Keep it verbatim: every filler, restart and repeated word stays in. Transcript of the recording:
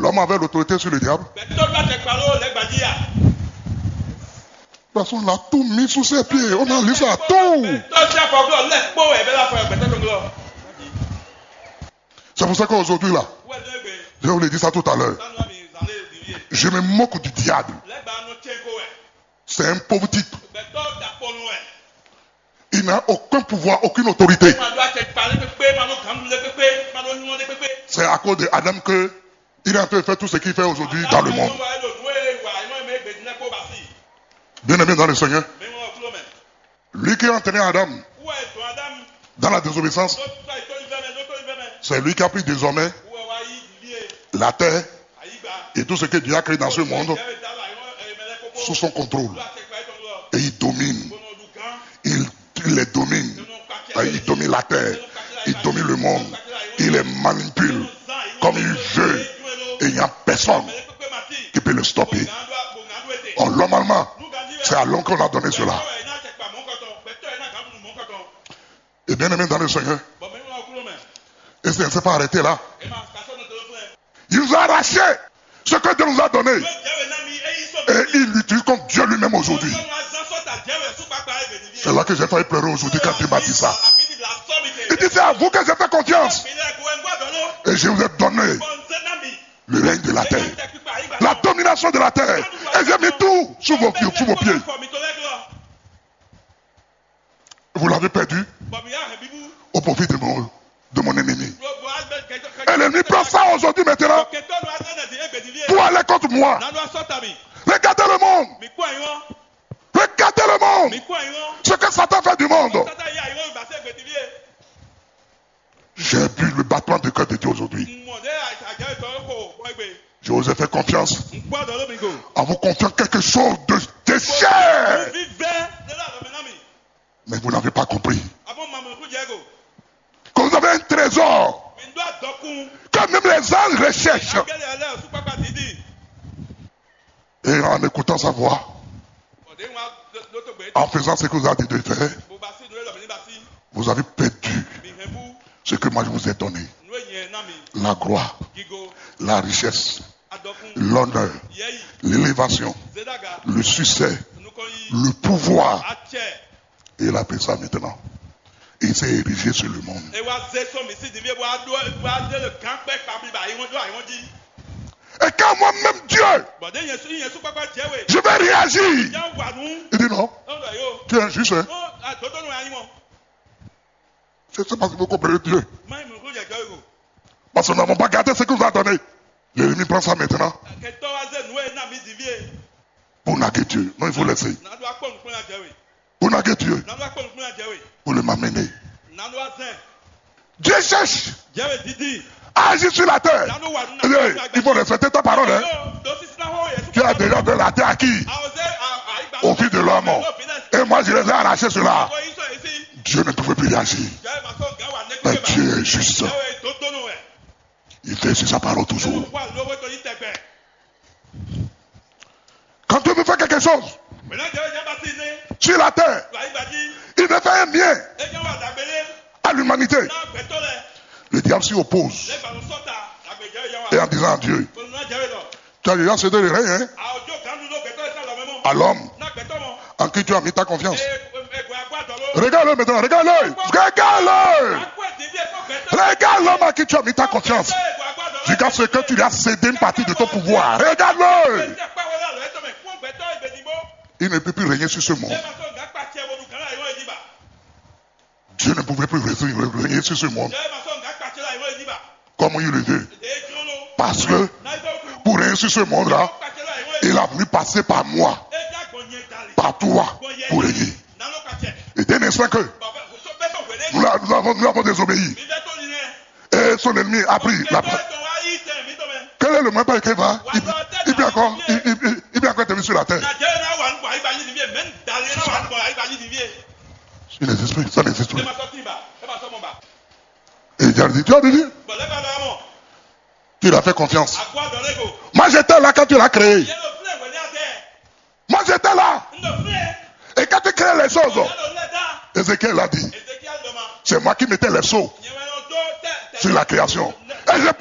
L'homme avait l'autorité sur le diable. De toute façon, on a tout mis sous ses pieds. On a laissé à tout. C'est pour ça qu'aujourd'hui, là, je vous l'ai dit ça tout à l'heure, je me moque du diable. C'est un pauvre type. Il n'a aucun pouvoir, aucune autorité. C'est à cause d'Adam que il est en train de faire tout ce qu'il fait aujourd'hui dans le monde. Bien aimé dans le Seigneur, lui qui a entraîné Adam dans la désobéissance, c'est lui qui a pris désormais la terre et tout ce que Dieu a créé dans ce monde sous son contrôle. Et il domine. Il, il les domine. Il domine la terre. Il domine le monde. Il les manipule comme il veut. Et il n'y a personne qui peut le stopper. Or, normalement, c'est à l'homme qu'on a donné cela. Et bien aimé dans le Seigneur, et ça ne s'est pas arrêté là. Il nous a arraché ce que Dieu nous a donné. Et il l'utilise comme Dieu lui-même aujourd'hui. C'est là que j'ai failli pleurer aujourd'hui quand il m'a dit ça. Il dit, c'est à vous que j'ai fait confiance. Et je vous ai donné le règne de la terre. La domination de la terre. Et j'ai mis tout sous vos pieds. Sous vos pieds. Vous l'avez perdu au profit de mon, de mon ennemi. Et l'ennemi prend ça aujourd'hui maintenant pour aller contre moi. Regardez le monde. Regardez le monde. Ce que Satan fait du monde. J'ai vu le battement de cœur de Dieu aujourd'hui. Je vous ai fait confiance. En vous confiant quelque chose de, de cher. Mais vous n'avez pas compris. Que vous avez un trésor. Que même les anges recherchent. Et en écoutant sa voix, en faisant ce que vous avez dit de faire, vous avez perdu ce que moi je vous ai donné. La gloire, la richesse, l'honneur, l'élévation, le succès, le pouvoir. Et il a pris ça maintenant. Il s'est érigé sur le monde. Et quand moi-même Dieu, je vais réagir. Il dit non, tu es injuste. Hein? Je ne sais pas si vous comprenez Dieu. Parce que nous n'avons pas gardé ce que vous a donné. L'ennemi prend ça maintenant. Pour naguer Dieu. Non, il faut laisser. Pour naguer Dieu. Pour le m'amener. Dieu cherche à agir sur la terre. Il faut respecter ta parole. Hein? Tu as déjà de la terre acquis au fil de l'homme. Et moi, je les ai arrachés cela. Dieu ne pouvait plus réagir. Mais Dieu est juste. Il fait sur sa parole toujours. Quand Dieu veut faire quelque chose sur la terre, il veut faire un bien à l'humanité. Le diable s'y oppose. Et en disant à Dieu, tu as déjà cédé le règne hein, à l'homme en qui tu as mis ta confiance. Regarde-le maintenant, regarde-le, regarde-le. Regarde l'homme à qui tu as mis ta confiance. Regarde ce que tu lui as cédé une partie de ton pouvoir. Regarde-le. Il ne peut plus régner sur ce monde. Dieu ne pouvait plus régner sur ce monde comme il le veut. Parce que pour régner sur ce monde-là, il a voulu passer par moi, par toi, pour régner. Et dès l'instant que nous, nous, avons, nous avons désobéi, et son ennemi a pris la place. Quel est le moment qu'il va? Il, il peut encore, il, il, il peut encore tenir sur la terre. Il n'existe plus, ça n'existe plus. Et Dieu a dit, tu as dit, tu lui as fait confiance. Moi j'étais là quand tu l'as créé. Moi j'étais là. Et quand tu crées les choses, Ézéchiel a dit, c'est moi qui mettais les sceaux sur la création. Et je